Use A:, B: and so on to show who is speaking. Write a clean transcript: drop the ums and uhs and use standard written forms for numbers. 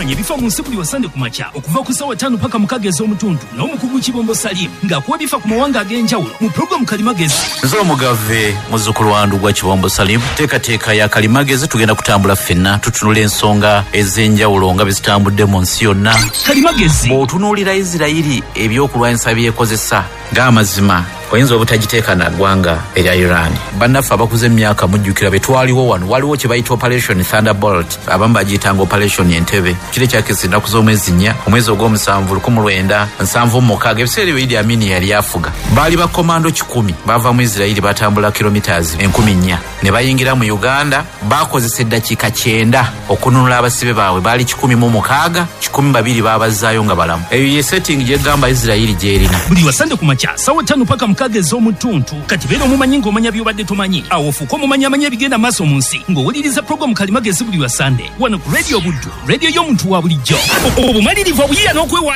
A: manye bifa mu nsibuli wasande kumacha okuva ku sawa 5 paka mukagezi omutundu n'omukugu Kibombo Salim ngakuwa bifa ku mawanga ag'enjawulo mu program Kalimagezi.
B: Nzo mugave muzukulu wandu gwa Kibombo Salim teeka ya Kalimagezi tugenda kutambula ffenna tutunula ensonga ez'enjawulo nga bizitambudde mu nsi yonna.
A: Kalimagezi
B: bw'otunuulira Isirayiri ebyokulwanyisa byekozesa ng'amazima oyinza obutagiteeka na ggwanga erya Iran. Bannaffe abakuze emyaka mujjukira betwaliwo wano waliwo kye bayita Operation Thunderbolt abamu bagiyitanga Operation Entebbe kire kyakisi ennaku z'omwezi 4 omwezi ogw'omusanvu 1976 ebiseera ebyo Idi Amin yali afuga baali bakomando 10 bava mu Isirayiri batambula kilometers 1000 ne bayingira mu Uganda bakozesa eddakiika 9 okununula abasibe baabwe baali 106 12 babazaayo nga balamu. Eyo ye setting gye gamba Isirayiri gyerina
A: buli wasande kumacha sawa 5 paka mukagezi omutuntu kati beera omumanyi ng'omanya byobadde tomanyi awo fuuka omumanyamanya ebigenda maaso mu nsi ng'owuliriza program Kalimagezi buli wasande wano ku Radio Buddu radio y'omuntu wa bulijjo obumalirivu obuyiya n'okwewa